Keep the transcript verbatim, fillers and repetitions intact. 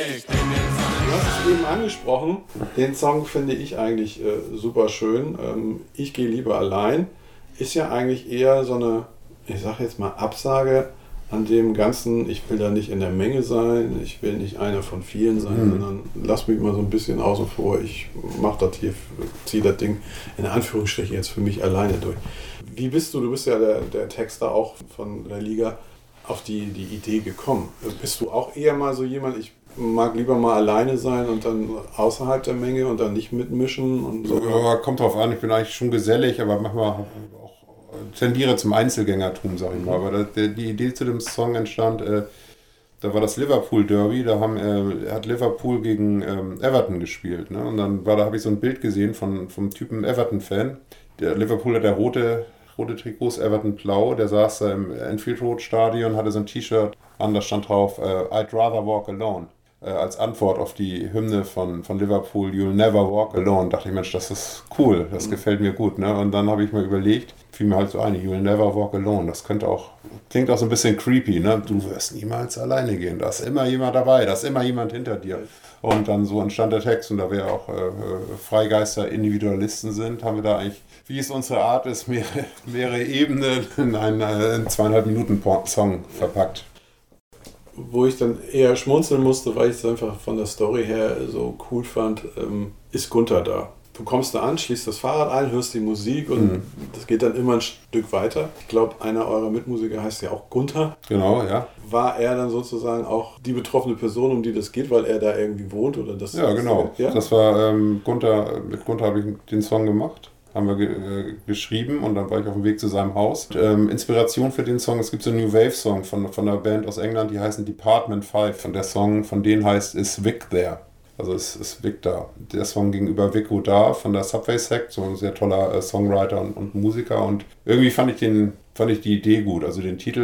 Du hast es eben angesprochen, den Song finde ich eigentlich äh, super schön. Ähm, ich gehe lieber allein. Ist ja eigentlich eher so eine, ich sag jetzt mal, Absage an dem Ganzen, ich will da nicht in der Menge sein, ich will nicht einer von vielen sein, mhm. sondern lass mich mal so ein bisschen außen vor, ich mach das hier, ziehe das Ding in Anführungsstrichen jetzt für mich alleine durch. Wie bist du, du bist ja der, der Texter auch von der Liga, auf die, die Idee gekommen? Bist du auch eher mal so jemand, ich mag lieber mal alleine sein und dann außerhalb der Menge und dann nicht mitmischen und so? Ja, kommt drauf an, ich bin eigentlich schon gesellig, aber manchmal auch tendiere zum Einzelgängertum, sag ich mal. Aber das, die Idee zu dem Song entstand, äh, da war das Liverpool Derby, da haben, äh, hat Liverpool gegen ähm, Everton gespielt. Ne? Und dann war da habe ich so ein Bild gesehen von vom Typen Everton-Fan. Der Liverpool hat der rote, rote Trikots, Everton blau, der saß da im Anfield Road Stadion, hatte so ein T-Shirt an, da stand drauf, äh, I'd rather walk alone. Als Antwort auf die Hymne von, von Liverpool, You'll Never Walk Alone, dachte ich, Mensch, das ist cool, das mhm. gefällt mir gut. Ne? Und dann habe ich mir überlegt, fiel mir halt so ein, You'll Never Walk Alone, das könnte auch, klingt auch so ein bisschen creepy, ne? Du wirst niemals alleine gehen, da ist immer jemand dabei, da ist immer jemand hinter dir. Und dann so entstand der Text, und da wir auch äh, Freigeister, Individualisten sind, haben wir da eigentlich, wie es unsere Art ist, mehrere, mehrere Ebenen in einen, einen zweieinhalb Minuten Song verpackt. Wo ich dann eher schmunzeln musste, weil ich es einfach von der Story her so cool fand, ähm, ist Gunther da. Du kommst da an, schließt das Fahrrad ein, hörst die Musik und mhm. das geht dann immer ein Stück weiter. Ich glaube, einer eurer Mitmusiker heißt ja auch Gunther. Genau, ja. War er dann sozusagen auch die betroffene Person, um die das geht, weil er da irgendwie wohnt? Oder das, ja, genau. Ja? Das war ähm, Gunther, mit Gunther habe ich den Song gemacht. Haben wir ge- äh, geschrieben und dann war ich auf dem Weg zu seinem Haus. Ähm, Inspiration für den Song, es gibt so einen New Wave Song von, von einer Band aus England, die heißen Department Five. Und der Song von denen heißt Is Vic There? Also ist, ist Vic da. Der Song gegenüber Vico da von der Subway Sect, so ein sehr toller äh, Songwriter und, und Musiker. Und irgendwie fand ich, den, fand ich die Idee gut, also den Titel.